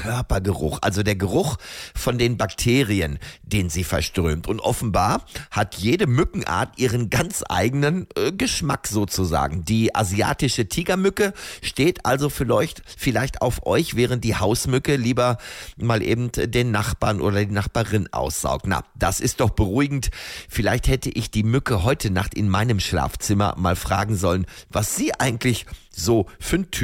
Körpergeruch, also der Geruch von den Bakterien, den sie verströmt. Und offenbar hat jede Mückenart ihren ganz eigenen Geschmack sozusagen. Die asiatische Tigermücke steht also vielleicht auf euch, während die Hausmücke lieber mal eben den Nachbarn oder die Nachbarin aussaugt. Na, das ist doch beruhigend. Vielleicht hätte ich die Mücke heute Nacht in meinem Schlafzimmer mal fragen sollen, was sie eigentlich so für ein Typ